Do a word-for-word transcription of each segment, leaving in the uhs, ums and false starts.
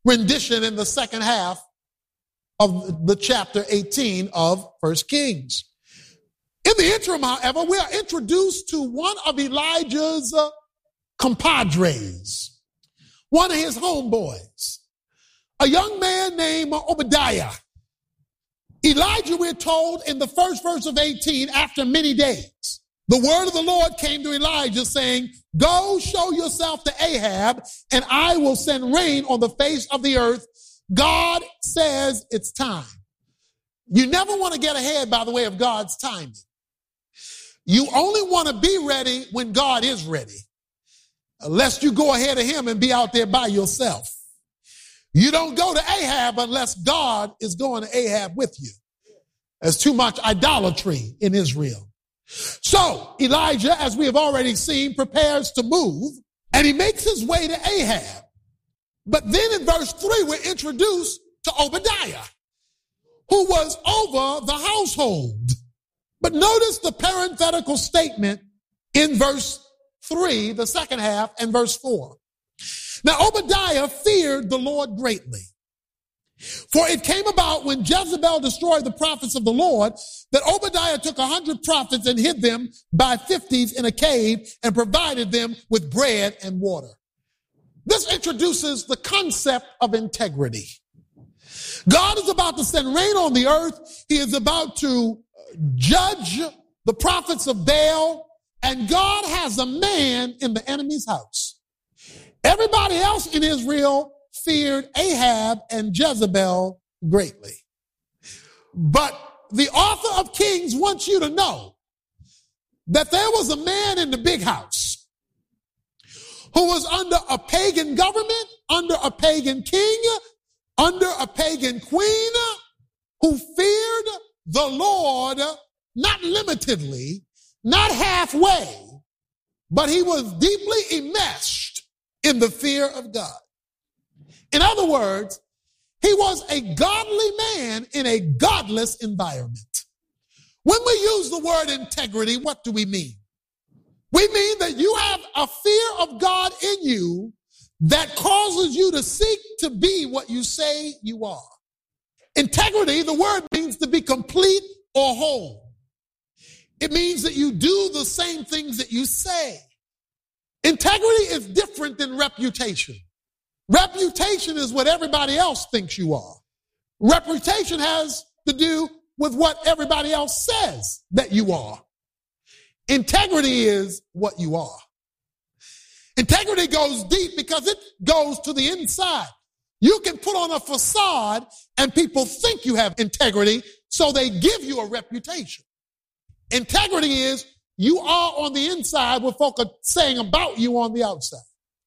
rendition in the second half of the chapter eighteen of First Kings. In the interim, however, we are introduced to one of Elijah's uh, compadres, one of his homeboys, a young man named Obadiah. Elijah, we're told in the first verse of eighteen, after many days, the word of the Lord came to Elijah saying, go show yourself to Ahab, and I will send rain on the face of the earth. God says it's time. You never want to get ahead by the way of God's timing. You only want to be ready when God is ready, lest you go ahead of him and be out there by yourself. You don't go to Ahab unless God is going to Ahab with you. There's too much idolatry in Israel. So Elijah, as we have already seen, prepares to move, and he makes his way to Ahab. But then in verse three, we're introduced to Obadiah, who was over the household. But notice the parenthetical statement in verse three, the second half, and verse four. Now Obadiah feared the Lord greatly. For it came about when Jezebel destroyed the prophets of the Lord that Obadiah took a hundred prophets and hid them by fifties in a cave and provided them with bread and water. This introduces the concept of integrity. God is about to send rain on the earth. He is about to judge the prophets of Baal, and God has a man in the enemy's house. Everybody else in Israel feared Ahab and Jezebel greatly. But the author of Kings wants you to know that there was a man in the big house who was under a pagan government, under a pagan king, under a pagan queen, who feared the Lord, not limitedly, not halfway, but he was deeply enmeshed in the fear of God. In other words, he was a godly man in a godless environment. When we use the word integrity, what do we mean? We mean that you have a fear of God in you that causes you to seek to be what you say you are. Integrity, the word means to be complete or whole. It means that you do the same things that you say. Integrity is different than reputation. Reputation is what everybody else thinks you are. Reputation has to do with what everybody else says that you are. Integrity is what you are. Integrity goes deep because it goes to the inside. You can put on a facade and people think you have integrity, so they give you a reputation. Integrity is you are on the inside what folk are saying about you on the outside.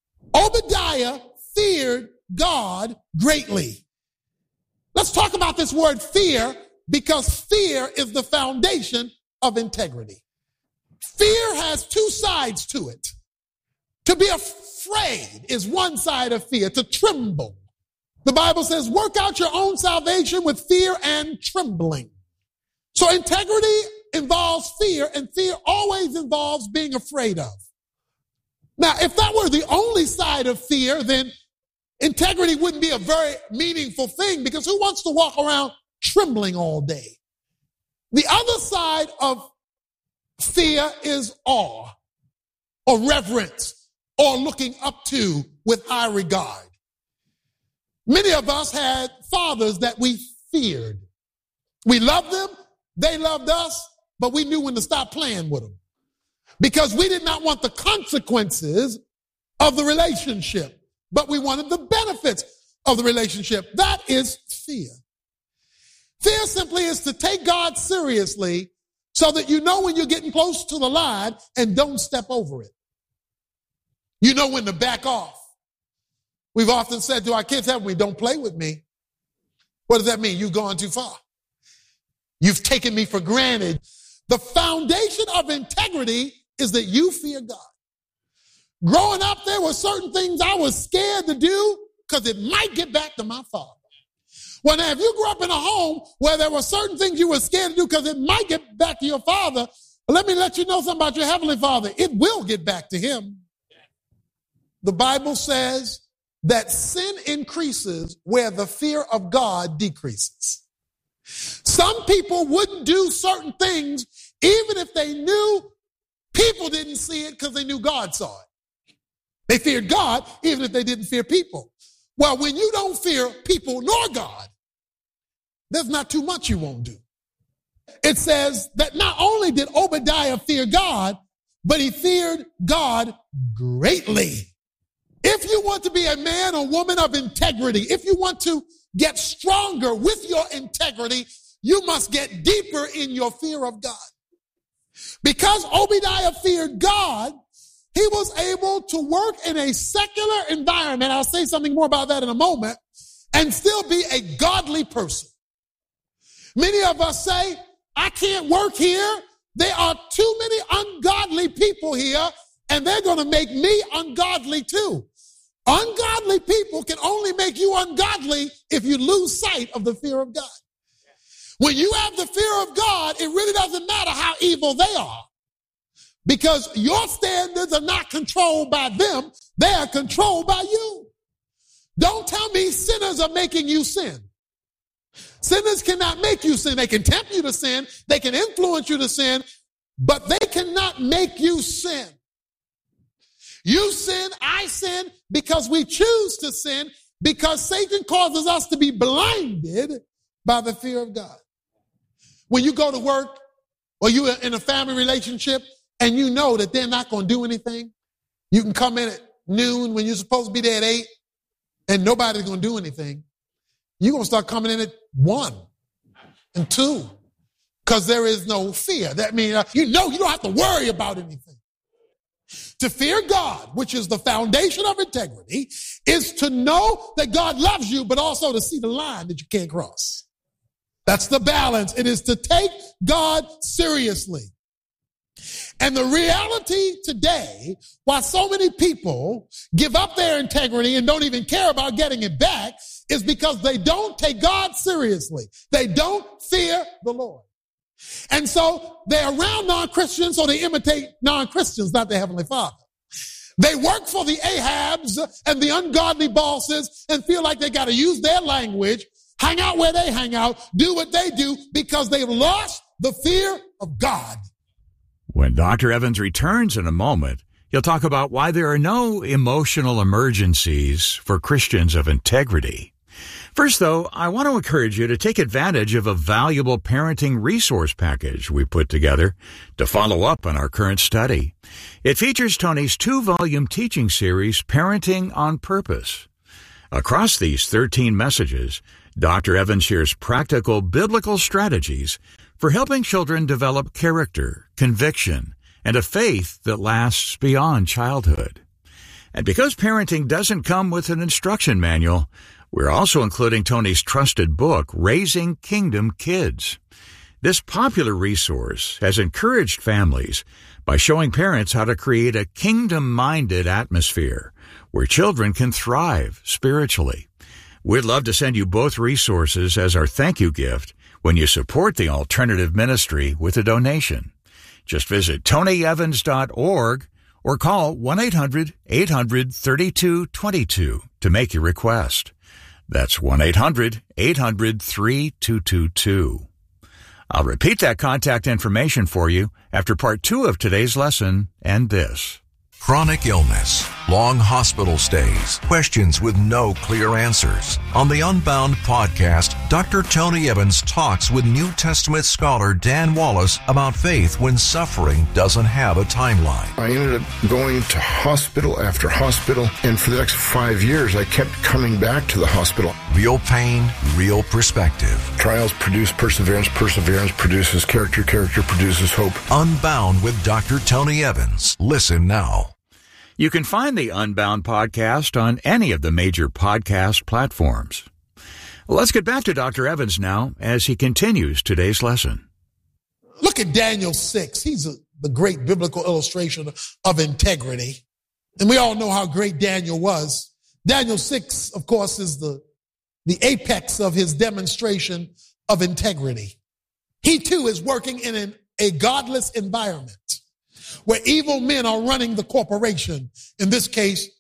Obadiah feared God greatly. Let's talk about this word fear, because fear is the foundation of integrity. Fear has two sides to it. To be afraid is one side of fear, to tremble. The Bible says, work out your own salvation with fear and trembling. So integrity involves fear, and fear always involves being afraid of. Now, if that were the only side of fear, then integrity wouldn't be a very meaningful thing, because who wants to walk around trembling all day? The other side of fear is awe, or reverence, or looking up to with high regard. Many of us had fathers that we feared. We loved them, they loved us, but we knew when to stop playing with them, because we did not want the consequences of the relationship, but we wanted the benefits of the relationship. That is fear. Fear simply is to take God seriously so that you know when you're getting close to the line and don't step over it. You know when to back off. We've often said to our kids, haven't we, don't play with me. What does that mean? You've gone too far. You've taken me for granted. The foundation of integrity is that you fear God. Growing up, there were certain things I was scared to do because it might get back to my father. Well, now, if you grew up in a home where there were certain things you were scared to do because it might get back to your father, let me let you know something about your heavenly Father. It will get back to him. The Bible says that sin increases where the fear of God decreases. Some people wouldn't do certain things even if they knew people didn't see it because they knew God saw it. They feared God even if they didn't fear people. Well, when you don't fear people nor God, there's not too much you won't do. It says that not only did Obadiah fear God, but he feared God greatly. If you want to be a man or woman of integrity, if you want to get stronger with your integrity, you must get deeper in your fear of God. Because Obadiah feared God, he was able to work in a secular environment. I'll say something more about that in a moment, and still be a godly person. Many of us say, I can't work here. There are too many ungodly people here, and they're going to make me ungodly too. Ungodly people can only make you ungodly if you lose sight of the fear of God. When you have the fear of God, it really doesn't matter how evil they are, because your standards are not controlled by them. They are controlled by you. Don't tell me sinners are making you sin. Sinners cannot make you sin. They can tempt you to sin. They can influence you to sin, but they cannot make you sin. You sin, I sin, because we choose to sin, because Satan causes us to be blinded by the fear of God. When you go to work or you're in a family relationship and you know that they're not going to do anything, you can come in at noon when you're supposed to be there at eight and nobody's going to do anything. You're going to start coming in at one and two because there is no fear. That means uh, you know you don't have to worry about anything. To fear God, which is the foundation of integrity, is to know that God loves you, but also to see the line that you can't cross. That's the balance. It is to take God seriously. And the reality today, why so many people give up their integrity and don't even care about getting it back, is because they don't take God seriously. They don't fear the Lord. And so they're around non-Christians, so they imitate non-Christians, not their Heavenly Father. They work for the Ahabs and the ungodly bosses and feel like they got to use their language, hang out where they hang out, do what they do, because they've lost the fear of God. When Doctor Evans returns in a moment, he'll talk about why there are no emotional emergencies for Christians of integrity. First, though, I want to encourage you to take advantage of a valuable parenting resource package we put together to follow up on our current study. It features Tony's two-volume teaching series, Parenting on Purpose. Across these thirteen messages, Doctor Evans shares practical biblical strategies for helping children develop character, conviction, and a faith that lasts beyond childhood. And because parenting doesn't come with an instruction manual, we're also including Tony's trusted book, Raising Kingdom Kids. This popular resource has encouraged families by showing parents how to create a kingdom-minded atmosphere where children can thrive spiritually. We'd love to send you both resources as our thank you gift when you support the alternative ministry with a donation. Just visit tony evans dot org or call one eight hundred eight hundred thirty-two twenty-two to make your request. That's one eight hundred eight hundred thirty-two twenty-two. I'll repeat that contact information for you after part two of today's lesson and this. Chronic illness, long hospital stays, questions with no clear answers. On the Unbound podcast, Doctor Tony Evans talks with New Testament scholar Dan Wallace about faith when suffering doesn't have a timeline. I ended up going to hospital after hospital, and for the next five years, I kept coming back to the hospital. Real pain, real perspective. Trials produce perseverance, perseverance produces character, character produces hope. Unbound with Doctor Tony Evans. Listen now. You can find the Unbound podcast on any of the major podcast platforms. Let's get back to Doctor Evans now as he continues today's lesson. Look at Daniel six. He's a, the great biblical illustration of integrity. And we all know how great Daniel was. Daniel six, of course, is the, the apex of his demonstration of integrity. He too is working in an, a godless environment where evil men are running the corporation, in this case,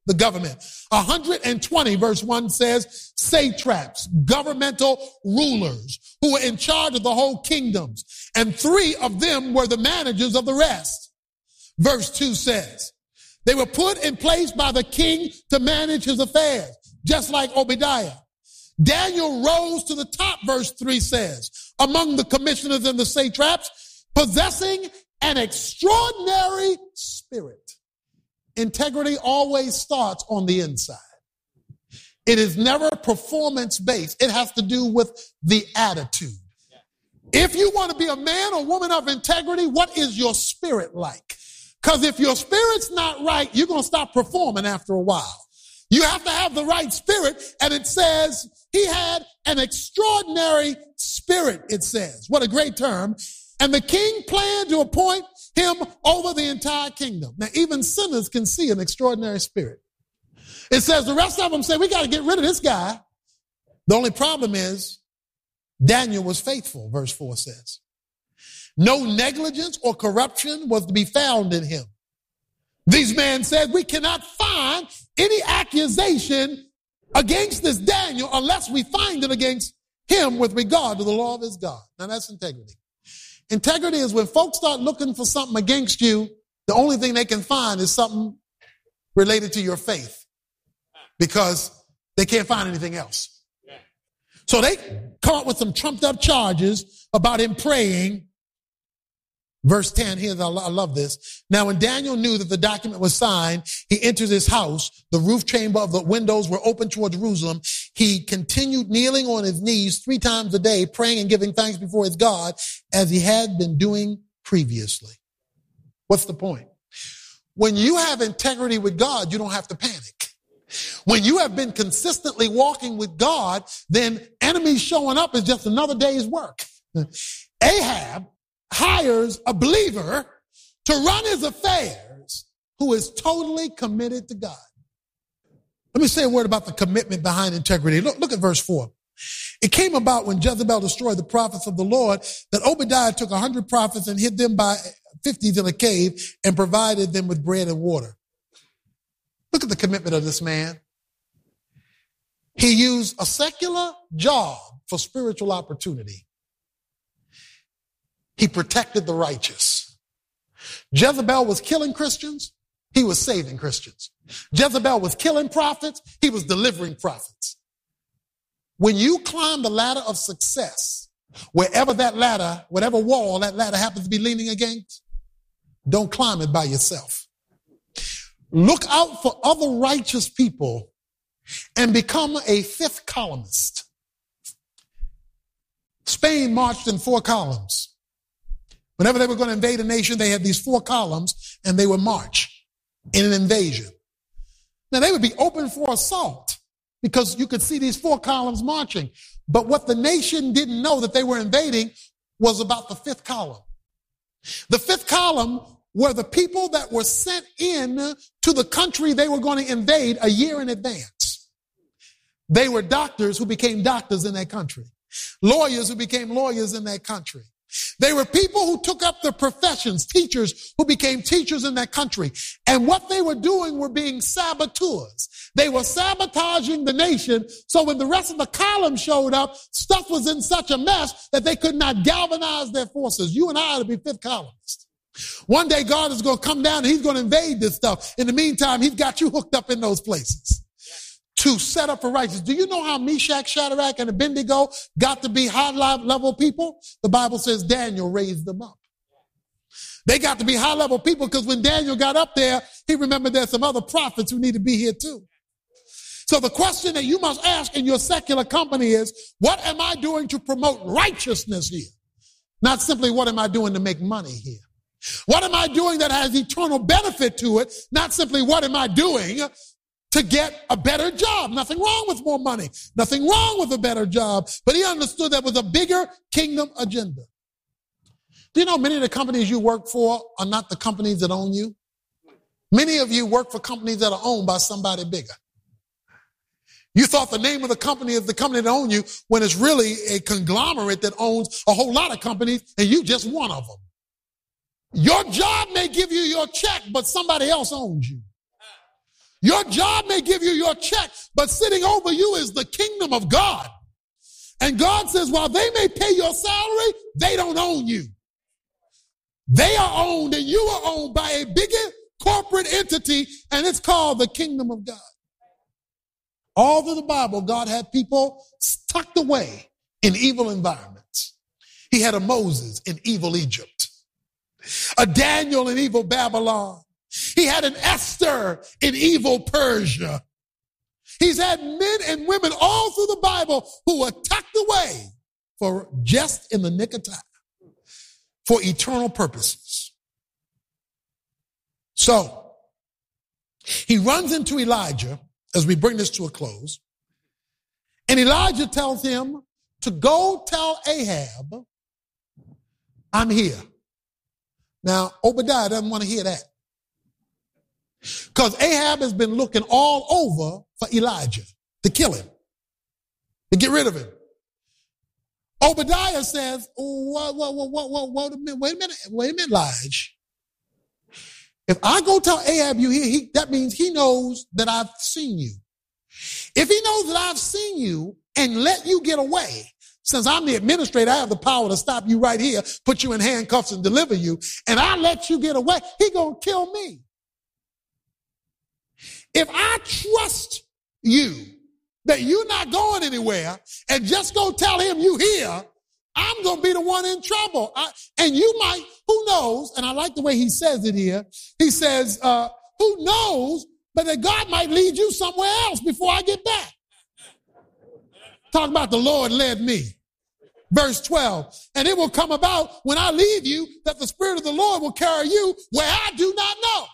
the government. one hundred twenty, verse one says, satraps, governmental rulers who were in charge of the whole kingdoms. And three of them were the managers of the rest. Verse two says, they were put in place by the king to manage his affairs, just like Obadiah. Daniel rose to the top, verse three says, among the commissioners and the satraps, possessing an extraordinary spirit. Integrity always starts on the inside. It is never performance-based. It has to do with the attitude. If you want to be a man or woman of integrity, what is your spirit like? Because if your spirit's not right, you're going to stop performing after a while. You have to have the right spirit, and it says he had an extraordinary spirit, it says. What a great term. And the king planned to appoint him over the entire kingdom. Now, even sinners can see an extraordinary spirit. It says the rest of them say, we got to get rid of this guy. The only problem is Daniel was faithful, verse four says. No negligence or corruption was to be found in him. These men said, we cannot find any accusation against this Daniel unless we find it against him with regard to the law of his God. Now, that's integrity. Integrity is when folks start looking for something against you, the only thing they can find is something related to your faith because they can't find anything else. So they come up with some trumped up charges about him praying. Verse ten, here, I love this. Now, when Daniel knew that the document was signed, he entered his house. The roof chamber of the windows were open toward Jerusalem. He continued kneeling on his knees three times a day, praying and giving thanks before his God, as he had been doing previously. What's the point? When you have integrity with God, you don't have to panic. When you have been consistently walking with God, then enemies showing up is just another day's work. Ahab hires a believer to run his affairs who is totally committed to God. Let me say a word about the commitment behind integrity. Look, look at verse four. It came about when Jezebel destroyed the prophets of the Lord that Obadiah took a hundred prophets and hid them by fifties in a cave and provided them with bread and water. Look at the commitment of this man. He used a secular job for spiritual opportunity. He protected the righteous. Jezebel was killing Christians. He was saving Christians. Jezebel was killing prophets. He was delivering prophets. When you climb the ladder of success, wherever that ladder, whatever wall that ladder happens to be leaning against, don't climb it by yourself. Look out for other righteous people and become a fifth columnist. Spain marched in four columns. Whenever they were going to invade a nation, they had these four columns and they would march in an invasion. Now they would be open for assault because you could see these four columns marching. But what the nation didn't know that they were invading was about the fifth column. The fifth column were the people that were sent in to the country they were going to invade a year in advance. They were doctors who became doctors in that country. Lawyers who became lawyers in that country. They were people who took up their professions, teachers who became teachers in that country. And what they were doing were being saboteurs. They were sabotaging the nation. So when the rest of the column showed up, stuff was in such a mess that they could not galvanize their forces. You and I ought to be fifth columnists. One day God is going to come down and he's going to invade this stuff. In the meantime, he's got you hooked up in those places to set up for righteousness. Do you know how Meshach, Shadrach, and Abednego got to be high level people? The Bible says Daniel raised them up. They got to be high level people because when Daniel got up there, he remembered there's some other prophets who need to be here too. So the question that you must ask in your secular company is, what am I doing to promote righteousness here? Not simply what am I doing to make money here? What am I doing that has eternal benefit to it? Not simply what am I doing to get a better job. Nothing wrong with more money. Nothing wrong with a better job. But he understood there was a bigger kingdom agenda. Do you know many of the companies you work for are not the companies that own you? Many of you work for companies that are owned by somebody bigger. You thought the name of the company is the company that owns you when it's really a conglomerate that owns a whole lot of companies and you just one of them. Your job may give you your check, but somebody else owns you. Your job may give you your check, but sitting over you is the kingdom of God. And God says, while they may pay your salary, they don't own you. They are owned and you are owned by a bigger corporate entity, and it's called the kingdom of God. All through the Bible, God had people tucked away in evil environments. He had a Moses in evil Egypt, a Daniel in evil Babylon. He had an Esther in evil Persia. He's had men and women all through the Bible who were tucked away for just in the nick of time for eternal purposes. So he runs into Elijah as we bring this to a close. And Elijah tells him to go tell Ahab, I'm here. Now, Obadiah doesn't want to hear that. Because Ahab has been looking all over for Elijah to kill him, to get rid of him. Obadiah says, oh, whoa, whoa, whoa, whoa, whoa, whoa, wait a minute, wait a minute, wait a minute, Elijah. If I go tell Ahab you here, he, that means he knows that I've seen you. If he knows that I've seen you and let you get away, since I'm the administrator, I have the power to stop you right here, put you in handcuffs and deliver you, and I let you get away, he gonna kill me. If I trust you that you're not going anywhere and just go tell him you here, I'm going to be the one in trouble. I, and you might, who knows, and I like the way he says it here. He says, uh, who knows, but that God might lead you somewhere else before I get back. Talk about the Lord led me. Verse twelve, and it will come about when I leave you that the Spirit of the Lord will carry you where I do not know.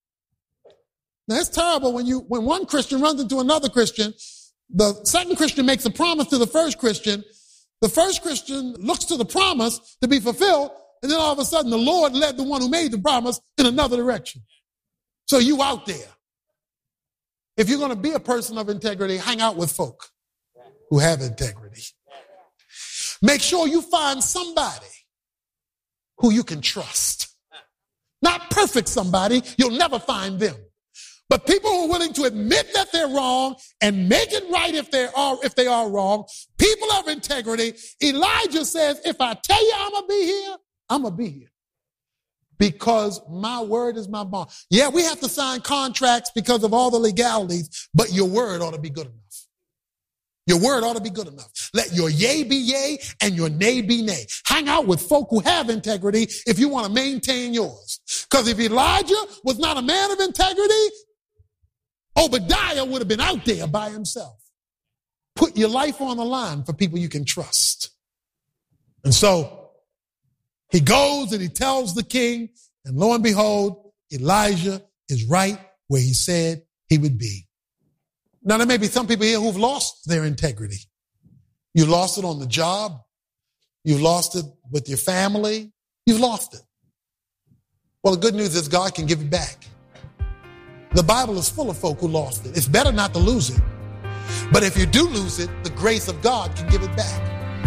Now, it's terrible when you, when one Christian runs into another Christian, the second Christian makes a promise to the first Christian. The first Christian looks to the promise to be fulfilled, and then all of a sudden the Lord led the one who made the promise in another direction. So you out there. If you're going to be a person of integrity, hang out with folk who have integrity. Make sure you find somebody who you can trust. Not perfect somebody, you'll never find them. But people who are willing to admit that they're wrong and make it right if they are, if they are wrong, people of integrity. Elijah says, if I tell you I'm going to be here, I'm going to be here. Because my word is my bond. Yeah, we have to sign contracts because of all the legalities, but your word ought to be good enough. Your word ought to be good enough. Let your yea be yea and your nay be nay. Hang out with folk who have integrity if you want to maintain yours. Because if Elijah was not a man of integrity, Obadiah would have been out there by himself. Put your life on the line for people you can trust. And so he goes and he tells the king, and lo and behold, Elijah is right where he said he would be. Now, there may be some people here who've lost their integrity. You lost it on the job. You lost it with your family. You've lost it. Well, the good news is God can give it back. The Bible is full of folk who lost it. It's better not to lose it. But if you do lose it, the grace of God can give it back.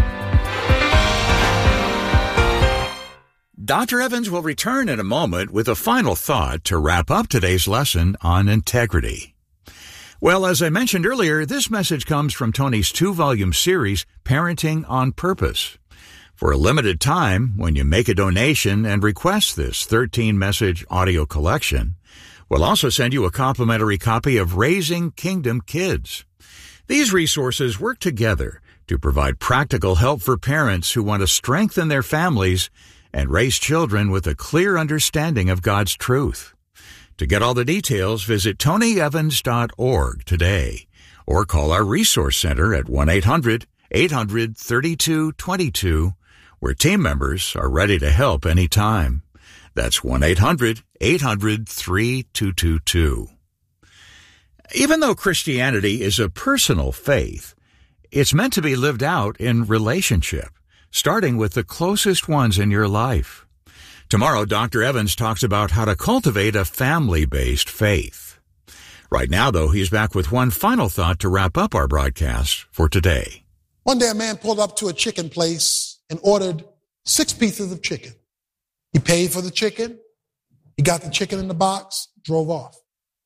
Doctor Evans will return in a moment with a final thought to wrap up today's lesson on integrity. Well, as I mentioned earlier, this message comes from Tony's two-volume series, Parenting on Purpose. For a limited time, when you make a donation and request this thirteen-message audio collection, we'll also send you a complimentary copy of Raising Kingdom Kids. These resources work together to provide practical help for parents who want to strengthen their families and raise children with a clear understanding of God's truth. To get all the details, visit tony evans dot org today or call our resource center at one eight hundred eight hundred thirty-two twenty-two, where team members are ready to help anytime. That's one eight hundred eight hundred thirty-two twenty-two. Even though Christianity is a personal faith, it's meant to be lived out in relationship, starting with the closest ones in your life. Tomorrow, Doctor Evans talks about how to cultivate a family-based faith. Right now, though, he's back with one final thought to wrap up our broadcast for today. One day, a man pulled up to a chicken place and ordered six pieces of chicken. He paid for the chicken. He got the chicken in the box, drove off.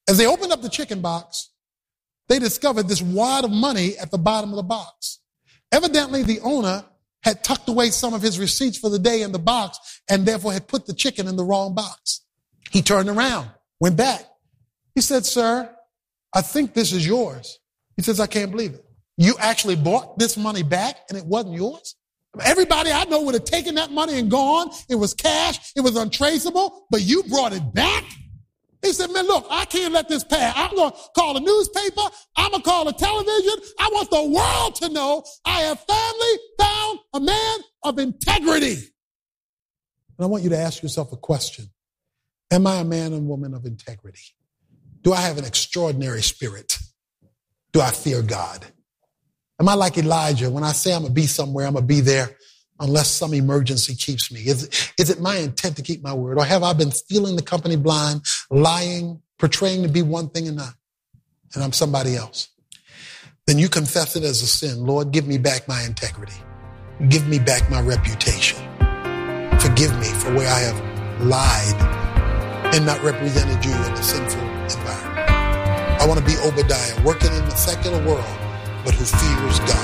As they opened up the chicken box, they discovered this wad of money at the bottom of the box. Evidently, the owner had tucked away some of his receipts for the day in the box and therefore had put the chicken in the wrong box. He turned around, went back. He said, "Sir, I think this is yours." He says, "I can't believe it. You actually bought this money back and it wasn't yours?" Everybody I know would have taken that money and gone. It was cash. It was untraceable, but you brought it back? He said, "Man, look, I can't let this pass. I'm going to call a newspaper. I'm going to call a television. I want the world to know I have finally found a man of integrity." And I want you to ask yourself a question. Am I a man and woman of integrity? Do I have an extraordinary spirit? Do I fear God? Am I like Elijah? When I say I'm going to be somewhere, I'm going to be there unless some emergency keeps me. Is, is it my intent to keep my word? Or have I been stealing the company blind, lying, portraying to be one thing and not, and I'm somebody else? Then you confess it as a sin. Lord, give me back my integrity. Give me back my reputation. Forgive me for where I have lied and not represented you in a sinful environment. I want to be Obadiah, working in the secular world, but who fears God.